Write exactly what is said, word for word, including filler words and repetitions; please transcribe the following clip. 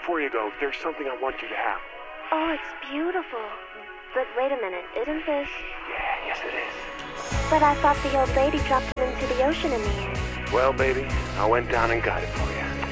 before you go, there's something I want you to have. Oh, it's beautiful. But wait a minute, isn't this... Yeah, yes it is. But I thought the old lady dropped them into the ocean in the end. Well, baby, I went down and got it for you.